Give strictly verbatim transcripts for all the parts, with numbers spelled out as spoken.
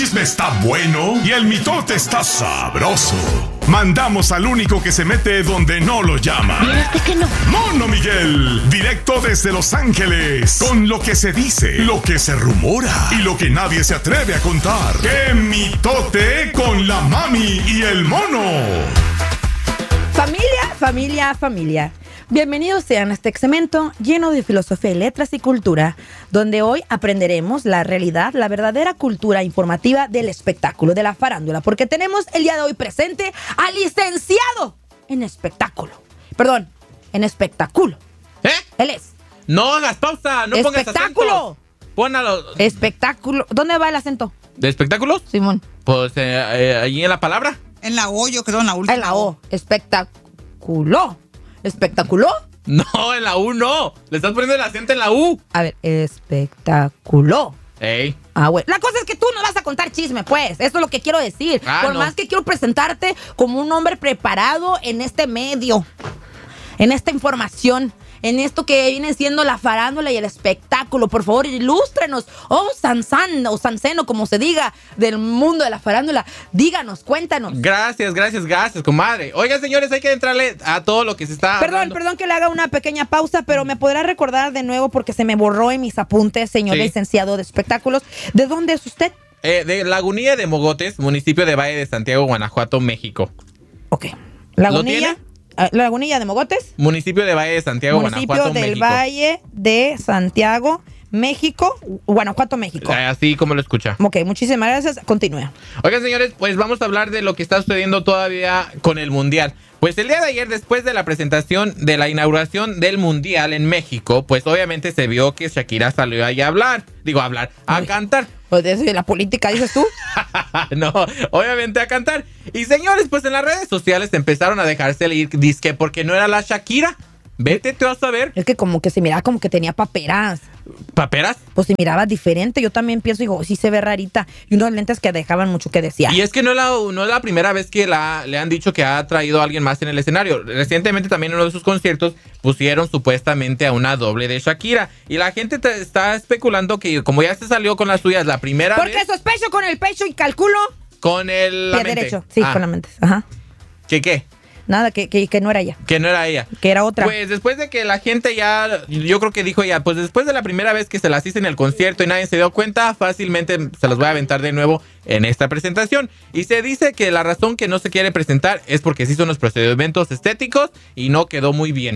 chisme está bueno y el mitote está sabroso. Mandamos al único que se mete donde no lo llaman. Fíjate que no. Mono Miguel, directo desde Los Ángeles, con lo que se dice, lo que se rumora y lo que nadie se atreve a contar. ¡Qué mitote con la mami y el mono! Familia, familia, familia. Bienvenidos sean a este segmento lleno de filosofía y letras y cultura, donde hoy aprenderemos la realidad, la verdadera cultura informativa del espectáculo, de la farándula, porque tenemos el día de hoy presente al licenciado en espectáculo. Perdón, en espectáculo. ¿Eh? Él es. No hagas pausa, no pongas espectáculo. Pónalo. Espectáculo. ¿Dónde va el acento? ¿De espectáculos? Simón. Pues eh, eh, ahí en la palabra. En la O, yo creo, en la última. En la O. Espectáculo. ¿Espectáculo? No, en la U no. Le estás poniendo el acento en la U. A ver, espectáculo. Ey. Ah, bueno. La cosa es que tú no vas a contar chisme, pues. Eso es lo que quiero decir. Ah, Por no. más que quiero presentarte como un hombre preparado en este medio, en esta información, en esto que viene siendo la farándula y el espectáculo. Por favor, ilústrenos. Oh, Sansan o Sanseno, como se diga, del mundo de la farándula. Díganos, cuéntanos. Gracias, gracias, gracias, comadre. Oigan, señores, hay que entrarle a todo lo que se está Perdón, hablando. perdón que le haga una pequeña pausa, pero me podrá recordar de nuevo porque se me borró en mis apuntes, señor Sí. licenciado de espectáculos. ¿De dónde es usted? Eh, de Lagunilla de Mogotes, municipio de Valle de Santiago, Guanajuato, México. Ok. Lagunilla. tiene? ah, Lagunilla de Mogotes. Municipio de Valle de Santiago, Municipio Guanajuato, del México. Valle de Santiago, México, Guanajuato, México. Eh, Así como lo escucha. Ok, muchísimas gracias. Continúe. Oigan, señores, pues vamos a hablar de lo que está sucediendo todavía con el Mundial. Pues el día de ayer, después de la presentación de la inauguración del Mundial en México, pues obviamente se vio que Shakira salió ahí a hablar, digo a hablar, a Ay. cantar. Pues de la política, dices tú. No, obviamente a cantar. Y señores, pues en las redes sociales empezaron a dejarse ir, disque porque no era la Shakira. Vete, te vas a ver. Es que como que se miraba como que tenía paperas. ¿Paperas? Pues se miraba diferente. Yo también pienso, digo, sí se ve rarita. Y unos lentes que dejaban mucho que desear. Y es que no es la, no es la primera vez que la, le han dicho que ha traído a alguien más en el escenario. Recientemente también en uno de sus conciertos pusieron supuestamente a una doble de Shakira. Y la gente te- está especulando que como ya se salió con las suyas la primera Porque vez sospecho con el pecho y calculo. con el la Pie mente. derecho. Sí, Ah, con la mente. Ajá. ¿Que qué? Nada, que, que, que no era ella. Que no era ella. Que era otra. Pues después de que la gente ya, yo creo que dijo ya, pues después de la primera vez que se las hice en el concierto y nadie se dio cuenta, fácilmente se las voy a aventar de nuevo en esta presentación. Y se dice que la razón que no se quiere presentar es porque se hizo unos procedimientos estéticos y no quedó muy bien.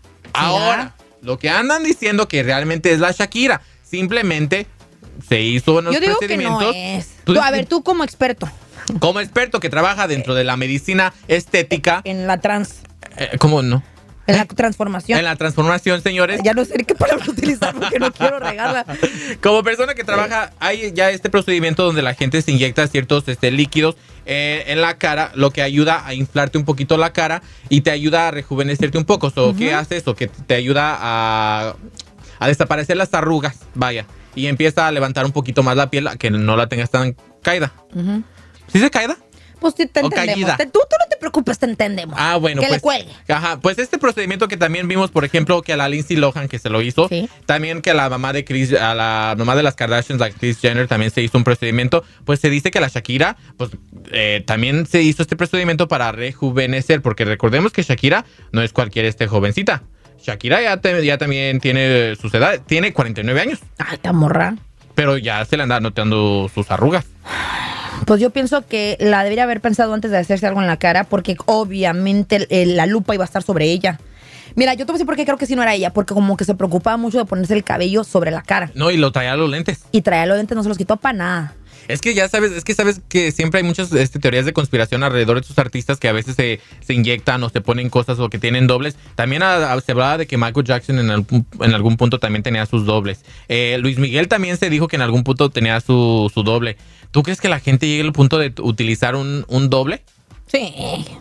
Ahora, lo que andan diciendo que realmente es la Shakira, simplemente se hizo unos Yo digo que no procedimientos. es. Tú Tú, a dices- ver, tú como experto Como experto que trabaja dentro de la medicina estética, en la trans, eh, ¿cómo no? en la transformación. En la transformación, señores. Ya no sé qué palabra utilizar porque no quiero regarla. Como persona que trabaja, hay ya este procedimiento donde la gente se inyecta ciertos este, líquidos eh, en la cara, lo que ayuda a inflarte un poquito la cara y te ayuda a rejuvenecerte un poco. So, ¿qué hace eso? Que te ayuda a, a desaparecer las arrugas, vaya, y empieza a levantar un poquito más la piel, a que no la tengas tan caída. Ujú. ¿Sí se caída? Pues sí, te O entendemos. caída. Te- tú, tú no te preocupes, te entendemos. Ah, bueno, que pues. le cuelgue. Ajá, pues este procedimiento que también vimos, por ejemplo, que a la Lindsay Lohan que se lo hizo, Sí. también que a la mamá de Kris, a la mamá de las Kardashians, la Kris Jenner, también se hizo un procedimiento, pues se dice que la Shakira, pues eh, también se hizo este procedimiento para rejuvenecer, porque recordemos que Shakira no es cualquier este jovencita. Shakira ya, te- ya también tiene sus edades, tiene cuarenta y nueve años, Ay, te morra. pero ya se le anda notando sus arrugas. Pues yo pienso que la debería haber pensado antes de hacerse algo en la cara, porque obviamente el- el- la lupa iba a estar sobre ella. Mira, yo te voy a decir por qué creo que sí no era ella, porque como que se preocupaba mucho de ponerse el cabello sobre la cara. No, y lo traía los lentes. Y traía los lentes, no se los quitó para nada. Es que ya sabes, es que sabes que siempre hay muchas este, teorías de conspiración alrededor de estos artistas que a veces se, se inyectan o se ponen cosas o que tienen dobles. También a- a- se hablaba de que Michael Jackson en, algún- en algún punto también tenía sus dobles. Eh, Luis Miguel también se dijo que en algún punto tenía su, su doble. ¿Tú crees que la gente llegue al punto de t- utilizar un, un doble? Sí.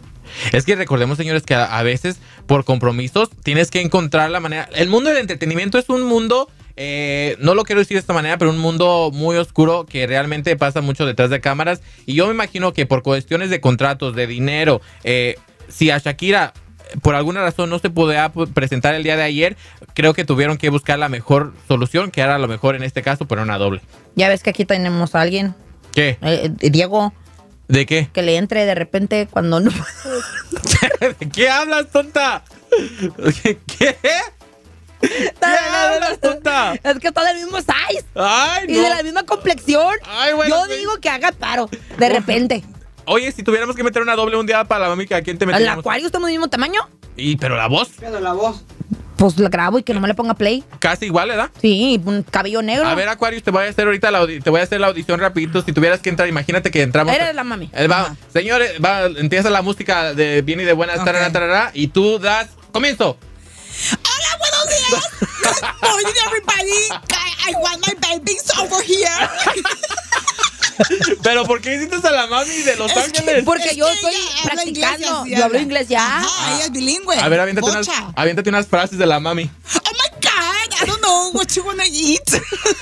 Es que recordemos, señores, que a, a veces por compromisos tienes que encontrar la manera. El mundo del entretenimiento es un mundo... Eh, no lo quiero decir de esta manera, pero un mundo muy oscuro que realmente pasa mucho detrás de cámaras. Y yo me imagino que por cuestiones de contratos, de dinero, eh, si a Shakira por alguna razón no se podía presentar el día de ayer, creo que tuvieron que buscar la mejor solución, que era lo mejor en este caso, pero una doble. Ya ves que aquí tenemos a alguien ¿Qué? Eh, eh, Diego, ¿De qué? que le entre de repente cuando no. ¿De qué hablas, tonta? ¿Qué? ¿Qué hablas, tonta? Es que está del mismo size. Ay, Y no. de la misma complexión. Ay, bueno, Yo sí. digo que haga paro. De repente. Oye, si tuviéramos que meter una doble un día para la mami, ¿a quién te ¿El meteríamos? acuario estamos del mismo tamaño? Y, pero la voz, Pero la voz. Pues la grabo y que no me le ponga play. casi igual, ¿verdad? Sí, un cabello negro. A ver, Aquarius, te voy a hacer ahorita la, audi- te voy a hacer la audición rapidito. Si tuvieras que entrar, imagínate que entramos. Eres la mami. Eh, va, Ajá. señores, va, empieza la música de bien y de buenas, Ok. tarara, tarara, y tú das comienzo. Hola, buenos días. Good morning, everybody. I, I want my babies over here. Pero ¿por qué hiciste a la mami de Los Es que- Ángeles? Porque es yo que estoy ella habla practicando. inglés y así Yo hablo habla. inglés ya. Ajá, ella es bilingüe. A ver, aviéntate unas, Bocha. aviéntate unas frases de la mami. Oh my God, I don't know what you wanna eat.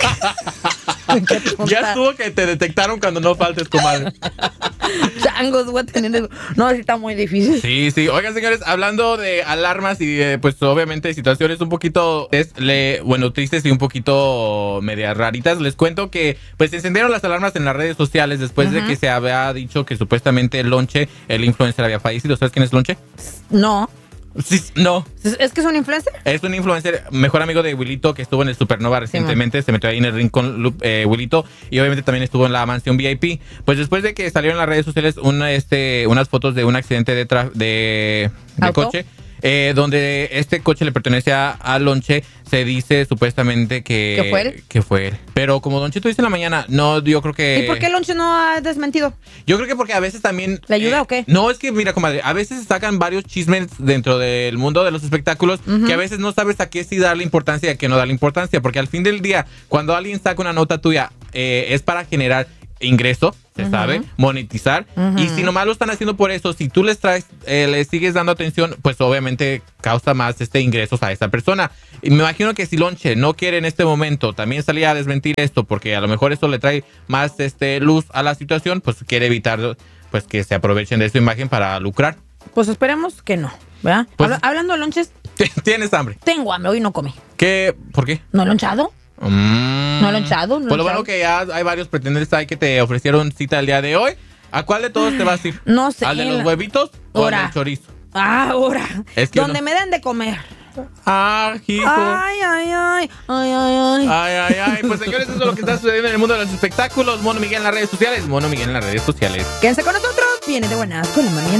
Ya estuvo que te detectaron cuando no faltes, comadre. Changos, voy a tener. No, sí está muy difícil. Sí, sí. Oigan, señores, hablando de alarmas y eh, pues obviamente situaciones un poquito, es, le, bueno, tristes y un poquito medias raritas, les cuento que pues se encendieron las alarmas en las redes sociales después Ajá. de que se había dicho que supuestamente Lonche, el influencer, había fallecido. ¿Sabes quién es Lonche? No. Sí, no. ¿Es, es que es un influencer? Es un influencer, mejor amigo de Wilito, que estuvo en el Supernova recientemente. Se metió ahí en el ring con Lu- eh, Wilito. Y obviamente también estuvo en la mansión V I P. Pues después de que salieron en las redes sociales una, este, unas fotos de un accidente de, tra- de, de ¿Auto? coche. Eh, donde este coche le pertenece a, a Lonche, se dice supuestamente que... ¿Que fue él? Que fue él. Pero como Don Cheto dice en la mañana, no, yo creo que... ¿Y por qué Lonche no ha desmentido? Yo creo que porque a veces también... ¿Le ayuda o qué? No, es que mira, comadre, a veces sacan varios chismes dentro del mundo de los espectáculos Ujú. que a veces no sabes a qué sí darle importancia y a qué no darle importancia. Porque al fin del día, cuando alguien saca una nota tuya, eh, es para generar ingreso, se Ujú. sabe, monetizar. Ujú. Y si nomás lo están haciendo por eso, si tú les traes, eh, les sigues dando atención, pues obviamente causa más este ingresos a esa persona. Y me imagino que si Lonche no quiere en este momento también salir a desmentir esto, porque a lo mejor esto le trae más este luz a la situación, pues quiere evitar pues que se aprovechen de su imagen para lucrar. Pues esperemos que no, ¿verdad? Pues- Habla- hablando de lonches, ¿Tienes hambre? tengo hambre, hoy no comí. ¿Qué? ¿Por qué? ¿No he lonchado? Mm. ¿No lo he echado? ¿No Pues lo lo he bueno echado? que ya hay varios pretendentes ahí que te ofrecieron cita el día de hoy. ¿A cuál de todos te vas a ir? No sé. ¿Al de los la- huevitos o al Ahora. del chorizo? Ah, ahora. Es que Donde no- me den de comer. Ah, hijo. Ay, ay, ay. Ay, ay, ay. Ay, ay, ay. Pues señores, eso es lo que está sucediendo en el mundo de los espectáculos. Mono Miguel en las redes sociales. Mono Miguel en las redes sociales. Quédense con nosotros. Viene de buenas con la mami.